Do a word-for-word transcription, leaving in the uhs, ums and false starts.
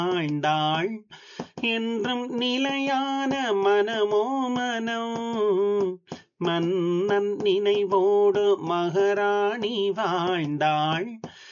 வாழ்ந்தாள் என்றும் நிலையான மனமோ மனம் மன்னன் நினைவோடு மகாராணி வாழ்ந்தாள்